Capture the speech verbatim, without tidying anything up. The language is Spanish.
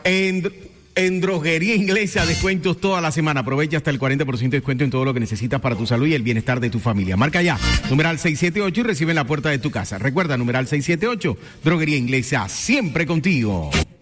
En, en Droguería Inglesa, descuentos toda la semana. Aprovecha hasta el cuarenta por ciento de descuento en todo lo que necesitas para tu salud y el bienestar de tu familia. Marca ya, numeral seiscientos setenta y ocho y recibe en la puerta de tu casa. Recuerda, numeral seiscientos setenta y ocho, Droguería Inglesa, siempre contigo.